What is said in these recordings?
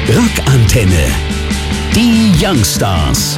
Rockantenne. Die Youngstars.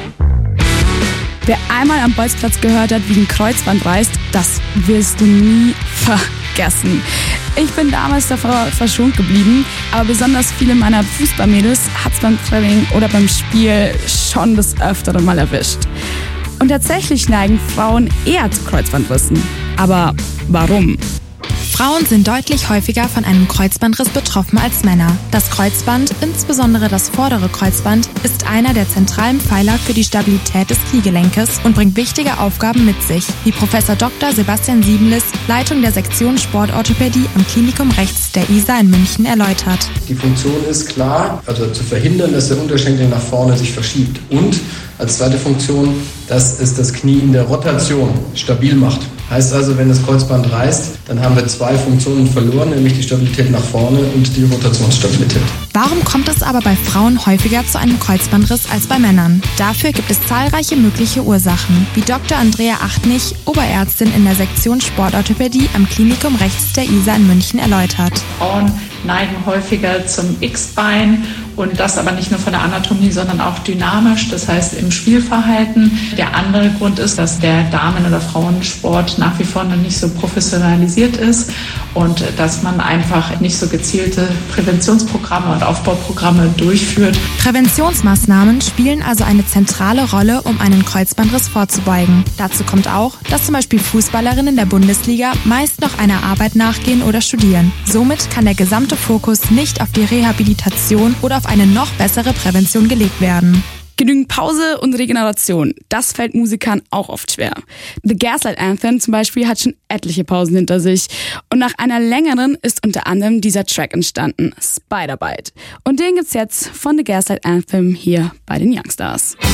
Wer einmal am Bolzplatz gehört hat, wie ein Kreuzband reißt, das wirst du nie vergessen. Ich bin damals davor verschont geblieben, aber besonders viele meiner Fußballmädels hat's beim Training oder beim Spiel schon des Öfteren mal erwischt. Und tatsächlich neigen Frauen eher zu Kreuzbandrissen. Aber warum? Frauen sind deutlich häufiger von einem Kreuzbandriss betroffen als Männer. Das Kreuzband, insbesondere das vordere Kreuzband, ist einer der zentralen Pfeiler für die Stabilität des Kniegelenkes und bringt wichtige Aufgaben mit sich, wie Prof. Dr. Sebastian Siebenlis, Leitung der Sektion Sportorthopädie am Klinikum Rechts der ISA in München, erläutert. Die Funktion ist klar, also zu verhindern, dass der Unterschenkel nach vorne sich verschiebt. Und als zweite Funktion, dass es das Knie in der Rotation stabil macht. Heißt also, wenn das Kreuzband reißt, dann haben wir zwei Funktionen verloren, nämlich die Stabilität nach vorne und die Rotationsstabilität. Warum kommt es aber bei Frauen häufiger zu einem Kreuzbandriss als bei Männern? Dafür gibt es zahlreiche mögliche Ursachen, wie Dr. Andrea Achtnig, Oberärztin in der Sektion Sportorthopädie am Klinikum Rechts der ISA in München, erläutert. Frauen neigen häufiger zum X-Bein und das aber nicht nur von der Anatomie, sondern auch dynamisch, das heißt im Spielverhalten. Der andere Grund ist, dass der Damen- oder Frauensport nach wie vor noch nicht so professionalisiert ist und dass man einfach nicht so gezielte Präventionsprogramme und Aufbauprogramme durchführt. Präventionsmaßnahmen spielen also eine zentrale Rolle, um einen Kreuzbandriss vorzubeugen. Dazu kommt auch, dass zum Beispiel Fußballerinnen der Bundesliga meist noch einer Arbeit nachgehen oder studieren. Somit kann der gesamte Fokus nicht auf die Rehabilitation oder auf eine noch bessere Prävention gelegt werden. Genügend Pause und Regeneration, das fällt Musikern auch oft schwer. The Gaslight Anthem zum Beispiel hat schon etliche Pausen hinter sich. Und nach einer längeren ist unter anderem dieser Track entstanden, Spider Bite. Und den gibt's jetzt von The Gaslight Anthem hier bei den Youngstars.